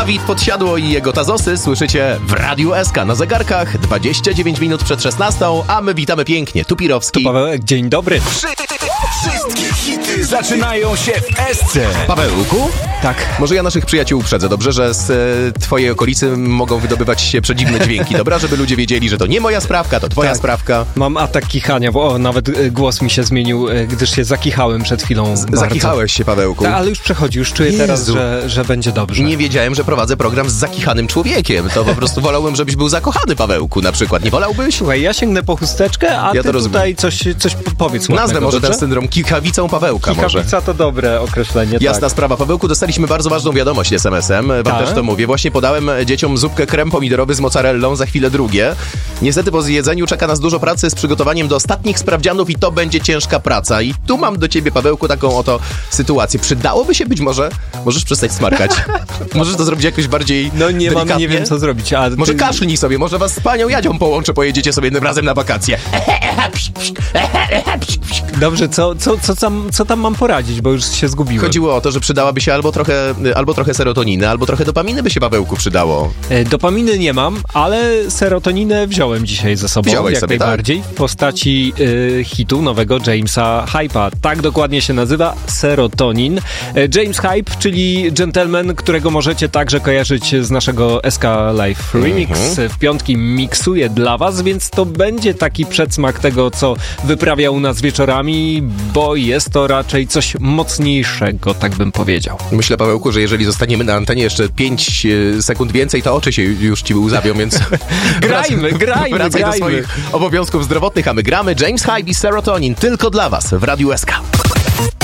Dawid Podsiadło i jego Tazosy słyszycie w Radiu SK na zegarkach 29 minut przed 16, a my witamy pięknie. Tu Pirowski. Tu Pawełek, dzień dobry. Wszystkie hity zaczynają się w SC. Pawełku? Tak. Może ja naszych przyjaciół uprzedzę, dobrze, że z twojej okolicy mogą wydobywać się przedziwne dźwięki, dobra? Żeby ludzie wiedzieli, że to nie moja sprawka, to twoja sprawka. Mam atak kichania, bo nawet głos mi się zmienił, gdyż się zakichałem przed chwilą. Zakichałeś się, Pawełku. Tak, ale już przechodzi, już czuję teraz, że będzie dobrze. Nie wiedziałem, że prowadzę program z zakichanym człowiekiem. To po prostu wolałbym, żebyś był zakochany, Pawełku, na przykład. Nie wolałbyś? Słuchaj, ja sięgnę po chusteczkę, a Ja ty tutaj coś powiedz ładnego. Nazwę może dobrze? ten syndrom kikawicą Pawełka może. Kikawica to dobre określenie, Jasna tak. sprawa. Pawełku, dostaliśmy bardzo ważną wiadomość SMS-em. Wam Tak? też to mówię. Właśnie podałem dzieciom zupkę krem pomidorowy z mozzarellą, za chwilę drugie. Niestety po zjedzeniu czeka nas dużo pracy z przygotowaniem do ostatnich sprawdzianów i to będzie ciężka praca. I tu mam do ciebie, Pawełku, taką oto sytuację. Przydałoby się być może... Możesz przestać smarkać. Możesz to zrobić jakoś bardziej delikatnie? Nie wiem co zrobić. Może kaszlnij sobie, może was z panią Jadzią połączę, pojedziecie sobie jednym razem na wakacje. Dobrze, co tam mam poradzić, bo już się zgubiłem. Chodziło o to, że przydałaby się albo trochę serotoniny, albo trochę dopaminy by się, Pawełku, przydało. Dopaminy nie mam, ale serotoninę wziąłem dzisiaj ze sobą. Wziąłeś jak sobie, najbardziej. W postaci hitu nowego Jamesa Hype'a. Tak dokładnie się nazywa, Serotonin. James Hype, czyli gentleman, którego możecie także kojarzyć z naszego SK Live Remix. W piątki miksuje dla was, więc to będzie taki przedsmak tego, co wyprawia u nas wieczorami, bo jest to raczej coś mocniejszego, tak bym powiedział. Myślę, Pawełku, że jeżeli zostaniemy na antenie jeszcze 5 sekund więcej, to oczy się już ci łzawią, więc Grajmy. Wracaj do swoich obowiązków zdrowotnych, a my gramy. James Hype i Serotonin tylko dla was w Radiu SK.